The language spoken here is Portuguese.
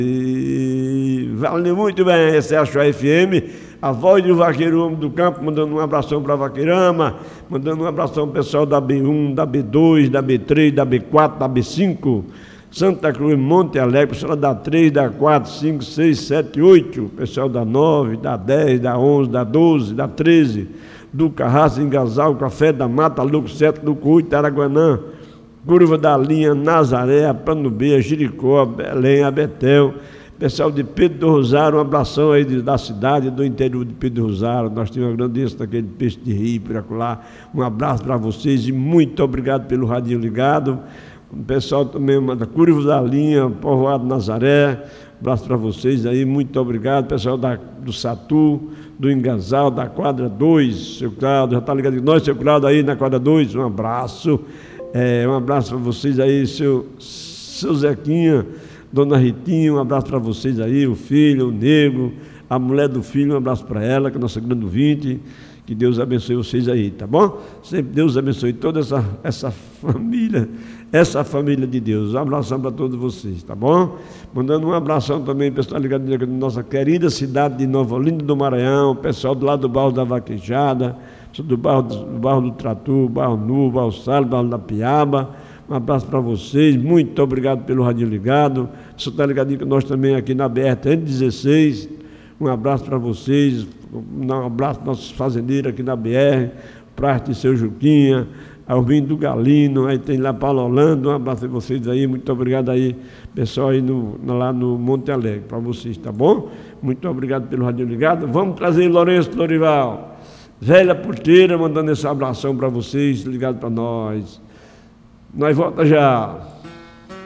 Valeu muito bem, essa é a Show FM, a voz do vaqueiro homem do campo, mandando um abração para a Vaqueirama, mandando um abração ao pessoal da B1, da B2, da B3, da B4, da B5, Santa Cruz, Monte Alegre, pessoal da 3, da 4, 5, 6, 7, 8, pessoal da 9, da 10, da 11, da 12, da 13, do Carraço, Engasal, Café da Mata, Luco 7, Luco 8, Araguanã, Curva da Linha, Nazaré, Panubeia, Jericó, Belém, Abetel, pessoal de Pedro do Rosário, um abração aí da cidade, do interior de Pedro do Rosário, nós temos uma grandeza daquele peixe de rio, por acolá, um abraço para vocês e muito obrigado pelo radinho ligado. O pessoal também da Curva da Linha, Povoado Nazaré, um abraço para vocês aí, muito obrigado. Pessoal do Satu, do Engasal, da quadra 2, seu Claudio, já está ligado com nós, seu Claudio aí na quadra 2, um abraço. Um abraço para vocês aí, seu Zequinha, Dona Ritinha, um abraço para vocês aí, o filho, o Nego, a mulher do filho, um abraço para ela, que é a nossa grande ouvinte. Que Deus abençoe vocês aí, tá bom? Sempre Deus abençoe toda essa família de Deus. Um abração para todos vocês, tá bom? Mandando um abração também, pessoal ligado na nossa querida cidade de Nova Olinda do Maranhão, pessoal do lado do bairro da Vaquejada, do bairro do Tratu, bairro Nu, bairro Salles, bairro da Piaba. Um abraço para vocês, muito obrigado pelo radinho ligado. Você está ligadinho com nós também aqui na BR-316. Um abraço para vocês, um abraço para nossos fazendeiros aqui na BR, Praça de Seu Juquinha, Alvino do Galino, aí tem lá Paulo Holanda, um abraço para vocês aí, muito obrigado aí, pessoal aí lá no Monte Alegre, para vocês, tá bom? Muito obrigado pelo radinho ligado. Vamos trazer Lourenço Florival, Velha Porteira, mandando esse abração para vocês, ligado para nós. Nós volta já.